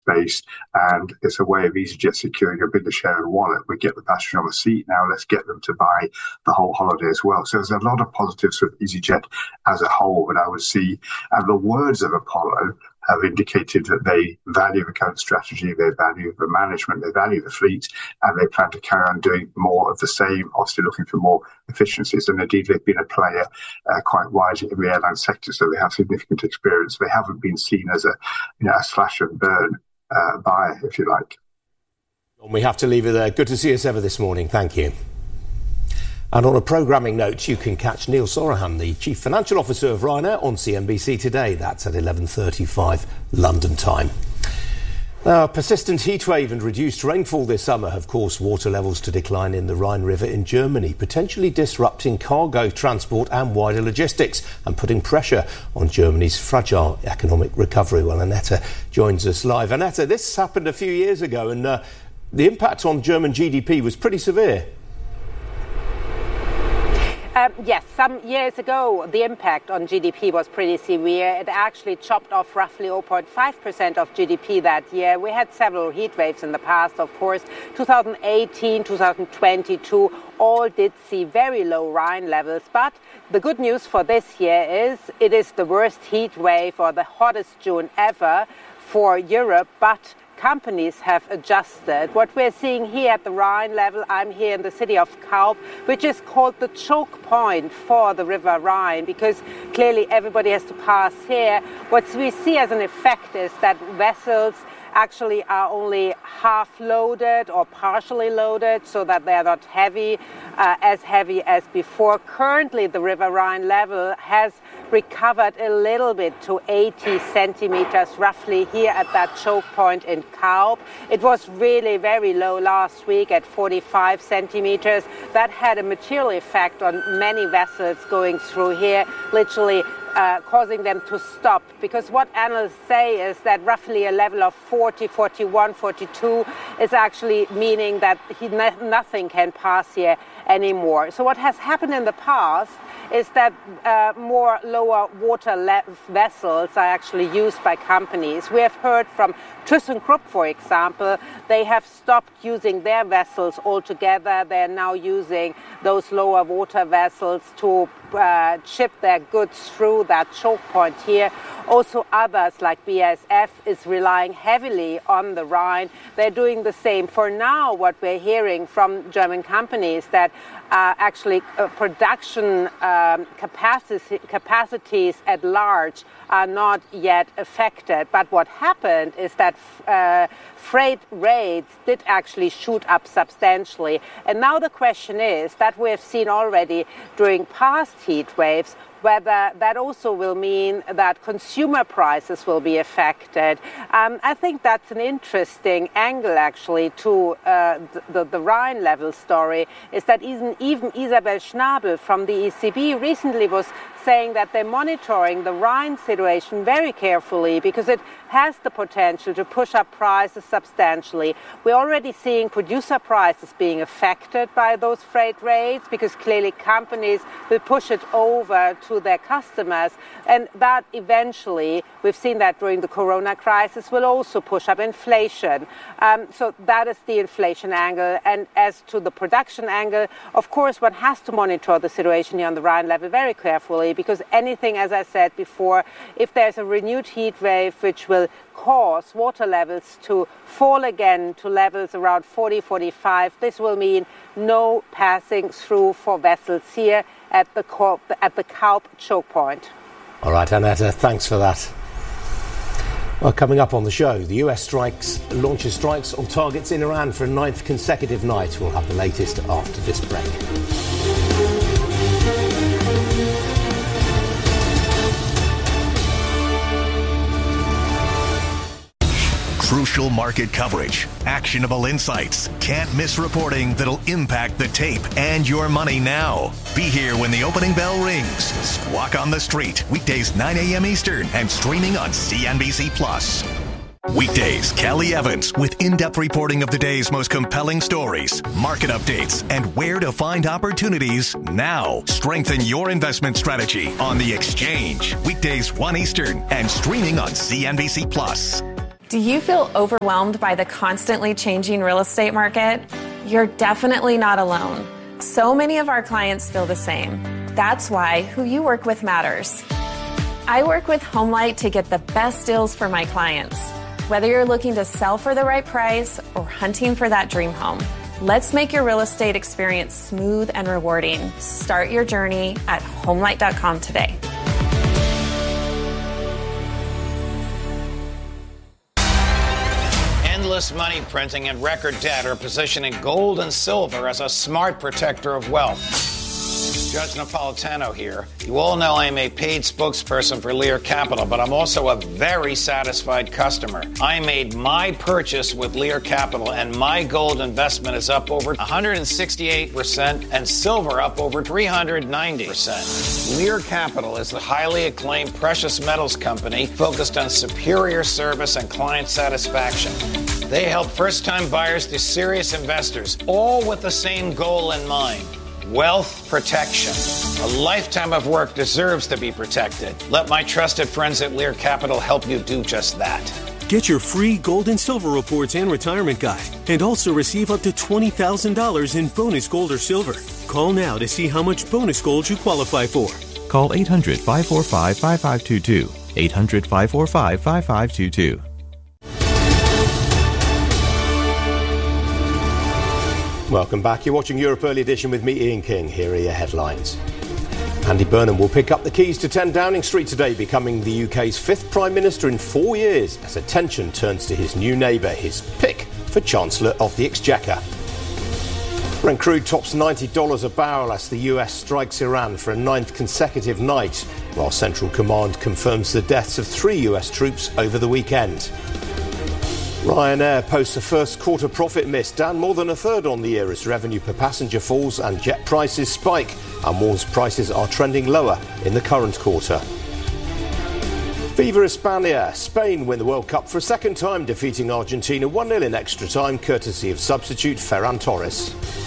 based, and it's a way of EasyJet securing a bigger share of the wallet. We get the passenger on the seat, now let's get them to buy the whole holiday as well. So there's a lot of positives with EasyJet as a whole, but I would see, and the words of Apollo have indicated that they value the current strategy, they value the management, they value the fleet, and they plan to carry on doing more of the same, obviously looking for more efficiencies. And indeed, they've been a player quite widely in the airline sector, so they have significant experience. They haven't been seen as a slash and burn buyer, if you like. We have to leave it there. Good to see us ever this morning. Thank you. And on a programming note, you can catch Neil Sorahan, the Chief Financial Officer of Ryanair, on CNBC today. That's at 11:35 London time. Now, a persistent heatwave and reduced rainfall this summer have caused water levels to decline in the Rhine River in Germany, potentially disrupting cargo transport and wider logistics and putting pressure on Germany's fragile economic recovery. Well, Annetta joins us live. Annetta, this happened a few years ago, and the impact on German GDP was pretty severe. Yes, some years ago, the impact on GDP was pretty severe. It actually chopped off roughly 0.5% of GDP that year. We had several heat waves in the past, of course. 2018, 2022, all did see very low Rhine levels. But the good news for this year is it is the worst heat wave or the hottest June ever for Europe, but companies have adjusted. What we're seeing here at the Rhine level, I'm here in the city of Kalb, which is called the choke point for the River Rhine, because clearly everybody has to pass here. What we see as an effect is that vessels actually are only half loaded or partially loaded, so that they are not heavy as before. Currently, the River Rhine level has recovered a little bit to 80 centimeters roughly here at that choke point in Kalb. It was really very low last week at 45 centimeters. That had a material effect on many vessels going through here, literally causing them to stop, because what analysts say is that roughly a level of 40, 41, 42 is actually meaning that nothing can pass here anymore. So what has happened in the past is that more lower water vessels are actually used by companies. We have heard from ThyssenKrupp, for example, they have stopped using their vessels altogether. They're now using those lower water vessels to ship their goods through that choke point here. Also others like BASF is relying heavily on the Rhine. They're doing the same. For now, what we're hearing from German companies that actually production capacities at large are not yet affected. But what happened is that freight rates did actually shoot up substantially. And now the question is that we have seen already during past heat waves, whether that also will mean that consumer prices will be affected. I think that's an interesting angle, actually, to the Rhine level story, is that even Isabel Schnabel from the ECB recently was saying that they're monitoring the Rhine situation very carefully because it has the potential to push up prices substantially. We're already seeing producer prices being affected by those freight rates because clearly companies will push it over to their customers, and that eventually, we've seen that during the corona crisis, will also push up inflation. So that is the inflation angle. And as to the production angle, of course, one has to monitor the situation here on the Rhine level very carefully, because anything, as I said before, if there's a renewed heat wave which will cause water levels to fall again to levels around 40, 45, this will mean no passing through for vessels here at the Kalb choke point. All right, Annetta, thanks for that. Well, coming up on the show, the US launches strikes on targets in Iran for a 9th consecutive night. We'll have the latest after this break. Crucial market coverage, actionable insights, can't miss reporting that'll impact the tape and your money now. Be here when the opening bell rings. Squawk on the Street, weekdays 9 a.m. Eastern and streaming on CNBC+. Weekdays, Kelly Evans with in-depth reporting of the day's most compelling stories, market updates, and where to find opportunities now. Strengthen your investment strategy on The Exchange. Weekdays 1 Eastern and streaming on CNBC+. Do you feel overwhelmed by the constantly changing real estate market? You're definitely not alone. So many of our clients feel the same. That's why who you work with matters. I work with HomeLight to get the best deals for my clients. Whether you're looking to sell for the right price or hunting for that dream home, let's make your real estate experience smooth and rewarding. Start your journey at HomeLight.com today. Endless money printing and record debt are positioning gold and silver as a smart protector of wealth. Judge Napolitano here. You all know I'm a paid spokesperson for Lear Capital, but I'm also a very satisfied customer. I made my purchase with Lear Capital, and my gold investment is up over 168% and silver up over 390%. Lear Capital is the highly acclaimed precious metals company focused on superior service and client satisfaction. They help first-time buyers to serious investors, all with the same goal in mind. Wealth protection. A lifetime of work deserves to be protected. Let my trusted friends at Lear Capital help you do just that. Get your free gold and silver reports and retirement guide, and also receive up to $20,000 in bonus gold or silver. Call now to see how much bonus gold you qualify for. Call 800-545-5522. 800-545-5522. Welcome back. You're watching Europe Early Edition with me, Ian King. Here are your headlines. Andy Burnham will pick up the keys to 10 Downing Street today, becoming the UK's 5th Prime Minister in 4 years as attention turns to his new neighbour, his pick for Chancellor of the Exchequer. Brent crude tops $90 a barrel as the US strikes Iran for a 9th consecutive night, while Central Command confirms the deaths of 3 US troops over the weekend. Ryanair posts a first quarter profit miss, down more than a third on the year as revenue per passenger falls and jet prices spike, and warns prices are trending lower in the current quarter. Viva España! Spain win the World Cup for a second time, defeating Argentina 1-0 in extra time, courtesy of substitute Ferran Torres.